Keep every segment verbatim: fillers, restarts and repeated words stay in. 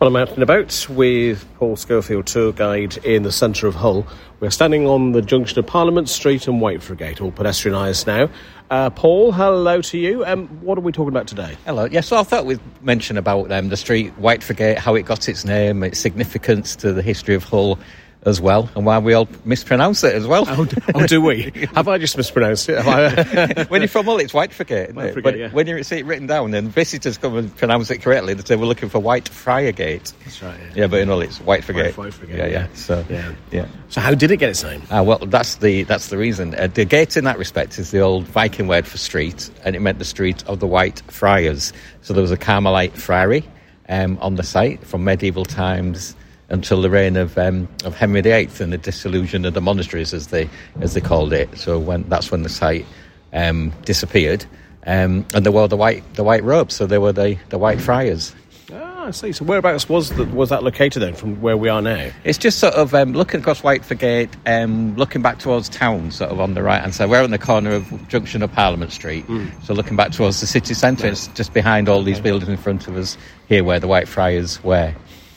Well, I'm out and about with Paul Schofield, tour guide in the centre of Hull. We're standing on the junction of Parliament Street and Whitefriars, all pedestrianised now. Uh, Paul, hello to you. Um, what are we talking about today? Hello. Yes, so I thought we'd mention about um, the street Whitefriars, how it got its name, its significance to the history of Hull as well, and why we all mispronounce it as well. Oh, do, oh, do we? Have I just mispronounced it? Have I... When you're from Hull, it's Whitefriars, isn't it? When, yeah. when you see it written down and visitors come and pronounce it correctly, they say we're looking for Whitefriars Gate. That's right, yeah. Yeah, but in Hull it's Whitefriars. Whitefriars, yeah, yeah, yeah. So, yeah. yeah. So how did it get its name? Ah, well, that's the that's the reason. Uh, the gate in that respect is the old Viking word for street, and it meant the street of the White Friars. So there was a Carmelite friary um, on the site from medieval times until the reign of um, of Henry the Eighth and the dissolution of the monasteries, as they as they called it. So when that's when the site um, disappeared, um, and they wore the white the white robes. So they were the, the White Friars. Ah, I see. So whereabouts was the, was that located then, from where we are now? It's just sort of um, looking across Whitefriars Gate, um, looking back towards town, sort of on the right hand side. We're on the corner of junction of Parliament Street, mm. so looking back towards the city centre. It's just behind all these buildings in front of us here, where the Whitefriars were.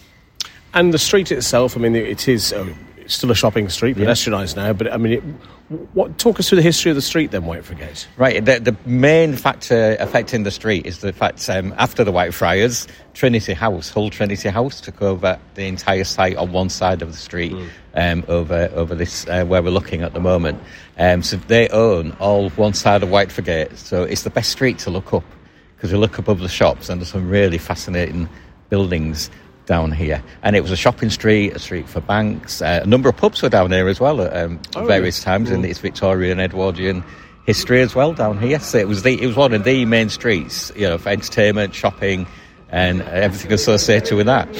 And the street itself, I mean, it is oh, it's still a shopping street, Yeah. pedestrianised now, but I mean, it, what talk us through the history of the street then, Whitefriars Gate? Right, the, the main factor affecting the street is the fact um, after the Whitefriars, Trinity House, Hull Trinity House, took over the entire site on one side of the street, mm. um, over over this uh, where we're looking at the moment. Um, so they own all one side of Whitefriars Gate, so it's the best street to look up, because you look above the shops and there's some really fascinating buildings down here. And it was a shopping street, a street for banks. Uh, a number of pubs were down here as well at um, oh, various yeah. times mm. in its Victorian, Edwardian history as well down here. So it was the it was one of the main streets, you know, for entertainment, shopping, and everything associated with that.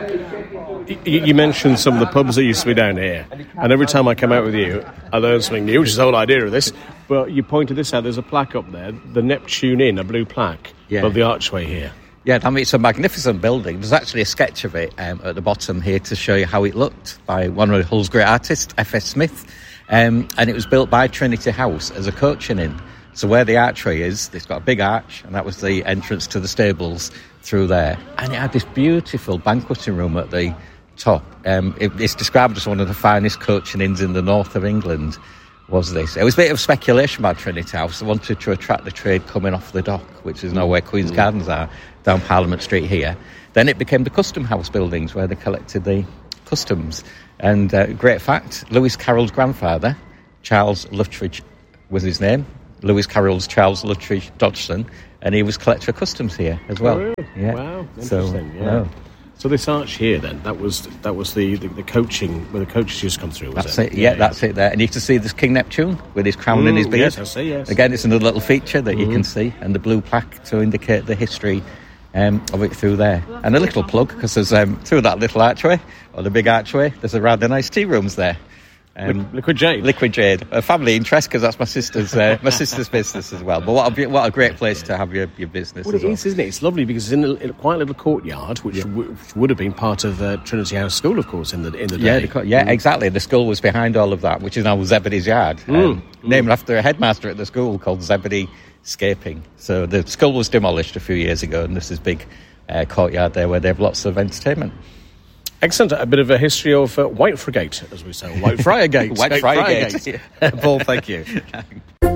You, you mentioned some of the pubs that used to be down here, and every time I come out with you, I learn something new, which is the whole idea of this. But you pointed this out, there's a plaque up there, the Neptune Inn, a blue plaque Yeah. above the archway here. Yeah, I mean, it's a magnificent building. There's actually a sketch of it um, at the bottom here to show you how it looked by one of Hull's great artists, F S Smith. Um, and it was built by Trinity House as a coaching inn. So where the archway is, it's got a big arch, and that was the entrance to the stables through there. And it had this beautiful banqueting room at the top. Um, it, it's described as one of the finest coaching inns in the north of England, was this. It was a bit of speculation by Trinity House. They wanted to attract the trade coming off the dock, which is now where Queen's mm. Gardens are, down Parliament Street here. Then it became the Custom House buildings, where they collected the customs. And uh, great fact, Lewis Carroll's grandfather, Charles Luttridge was his name. Lewis Carroll's Charles Luttridge Dodgson, and he was collector of customs here as well. Oh, really? Yeah. Wow, interesting. So, yeah. no. So this arch here, then, that was that was the, the, the coaching, where the coaches used to come through, was That's it? it, yeah, yeah, that's it there. And you can see this King Neptune with his crown mm, and his beard. Yes, I see, yes. Again, it's another little feature that mm-hmm. you can see, and the blue plaque to indicate the history um, of it through there. And a little plug, because there's um, through that little archway, or the big archway, there's a rather nice tea rooms there. Um, Liquid Jade. Liquid Jade, a family interest, because that's my sister's uh, my sister's business as well. But what a what a great place to have your, your business. Well, as it well. is, isn't it? It's lovely because it's in a, in a quite little courtyard, which, yeah. w- which would have been part of uh, Trinity House School, of course, in the in the Yeah, day. the, yeah, mm. exactly. The school was behind all of that, which is now Zebedee's Yard, mm. um, mm. named after a headmaster at the school called Zebedee Scaping. So the school was demolished a few years ago, and this is big uh, courtyard there where they have lots of entertainment. Excellent. A bit of a history of uh, Whitefriars Gate, as we say, Whitefriars Gate. Whitefriars Gate. Gate. Paul, thank you.